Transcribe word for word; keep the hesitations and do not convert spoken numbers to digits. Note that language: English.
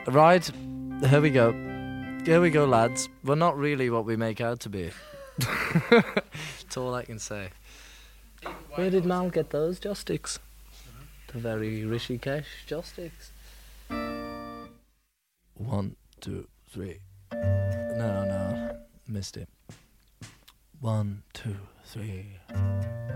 Right, here we go. Here we go, lads. We're not really what we make out to be. That's all I can say. Where did Mal get those joysticks? The very Rishikesh joysticks. One, two, three. No, no, missed it. One, two, three.